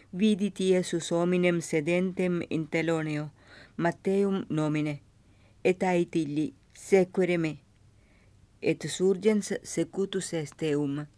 vidit Iesus hominem sedentem in teloneo, Matteum nomine, et ait illi, sequere me, et surgens secutus est eum.